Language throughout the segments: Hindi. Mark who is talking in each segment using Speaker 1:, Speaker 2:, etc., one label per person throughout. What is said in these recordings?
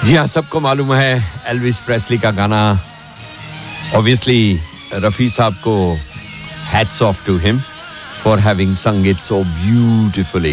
Speaker 1: जी हाँ, सबको मालूम है एल्विस प्रेस्ली का गाना. Obviously, रफ़ी साहब को hats off to him for having sung it so beautifully.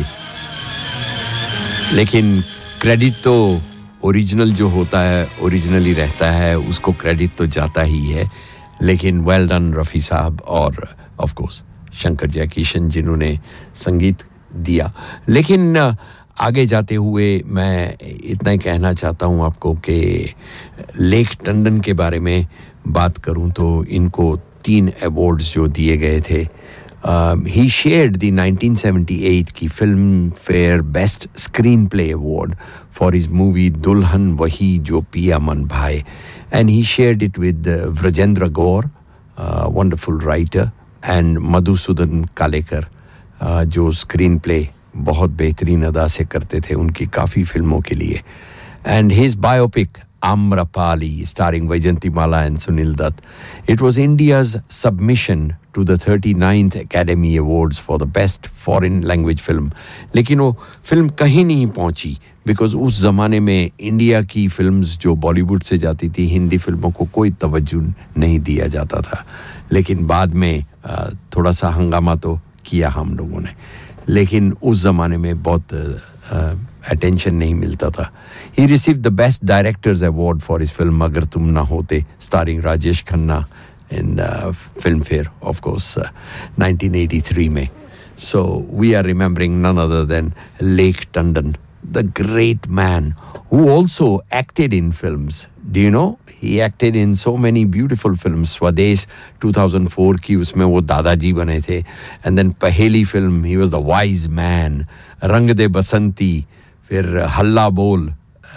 Speaker 1: लेकिन क्रेडिट तो ओरिजिनल जो होता है ओरिजिनली रहता है, उसको क्रेडिट तो जाता ही है. लेकिन वेल डन रफ़ी साहब और ऑफ कोर्स शंकर जयकिशन जिन्होंने संगीत दिया. लेकिन आगे जाते हुए मैं इतना ही कहना चाहता हूं आपको कि लेक टंडन के बारे में बात करूं तो इनको 3 अवार्ड्स जो दिए गए थे. ही शेयर्ड द 1978 की film fair best screen play award for his movie दुल्हन वही जो पिया मन भाए, and he shared it with व्रजेंद्र Gaur, wonderful writer, and Madhusudan Kalekar, जो स्क्रीन प्ले बहुत बेहतरीन अदा से करते थे उनकी काफ़ी फिल्मों के लिए. And his biopic Amrapali starring Vaijantimala and Sunil Dutt, it was India's submission to the 39th Academy Awards for the best foreign language film. लेकिन वो फिल्म कहीं नहीं पहुंची because उस ज़माने में इंडिया की फिल्म्स जो बॉलीवुड से जाती थी हिंदी फिल्मों को कोई तवज्जो नहीं दिया जाता था. लेकिन बाद में थोड़ा सा हंगामा तो किया हम लोगों ने, लेकिन उस ज़माने में बहुत अटेंशन नहीं मिलता था. He received the Best Director's Award for his film अगर तुम ना होते, starring Rajesh Khanna in Filmfare, of course, 1983 में. So we are remembering none other than Lake Tandon, the great man who also acted in films. Do you know? He acted in so many beautiful films. Swades 2004 की उसमें वो दादाजी बने थे. And then पहेली film, he was the wise man. रंग दे बसंती, फिर हल्ला बोल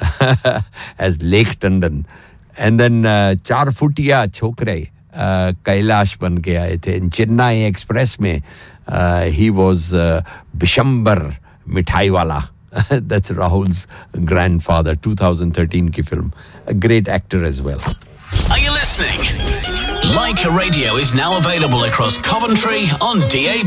Speaker 1: as Lake Tandon. And then चार फुटिया छोकरे कैलाश बन के आए थे. चेन्नई एक्सप्रेस में he was बिशंबर मिठाई वाला. That's Rahul's grandfather, 2013 की film. A great actor as well.
Speaker 2: Are you listening? Leica Radio is now available across Coventry on DAB.